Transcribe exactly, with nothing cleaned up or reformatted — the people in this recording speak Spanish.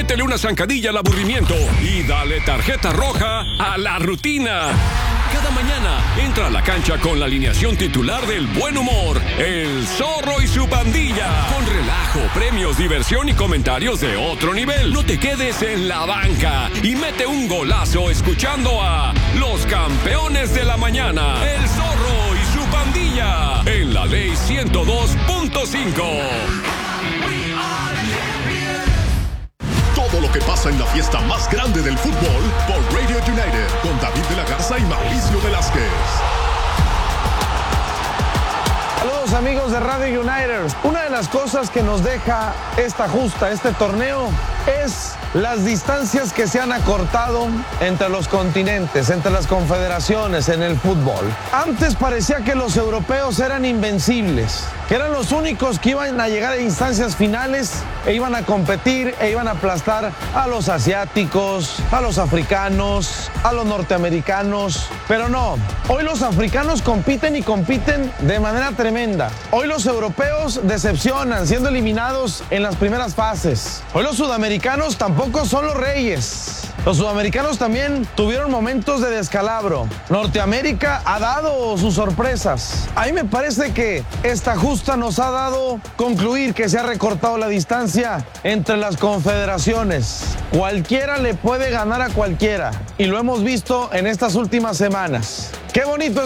métele una zancadilla al aburrimiento y dale tarjeta roja a la rutina. Cada mañana entra a la cancha con la alineación titular del buen humor, el Zorro y su pandilla. Con relajo, premios, diversión y comentarios de otro nivel. No te quedes en la banca y mete un golazo escuchando a los campeones de la mañana, el Zorro y su pandilla, en la Ley ciento dos punto cinco. Todo lo que pasa en la fiesta más grande del fútbol por Radio United con David de la Garza y Mauricio Velázquez. Saludos amigos de Radio United. Una de las cosas que nos deja esta justa, este torneo, es las distancias que se han acortado entre los continentes, entre las confederaciones en el fútbol. Antes parecía que los europeos eran invencibles, que eran los únicos que iban a llegar a instancias finales e iban a competir e iban a aplastar a los asiáticos, a los africanos, a los norteamericanos. Pero no, hoy los africanos compiten y compiten de manera tremenda. Hoy los europeos decepcionan, siendo eliminados en las primeras fases. Hoy los sudamericanos tampoco son los reyes. Los sudamericanos también tuvieron momentos de descalabro. Norteamérica ha dado sus sorpresas. A mí me parece que esta justa nos ha dado concluir que se ha recortado la distancia entre las confederaciones. Cualquiera le puede ganar a cualquiera y lo hemos visto en estas últimas semanas. Qué bonito es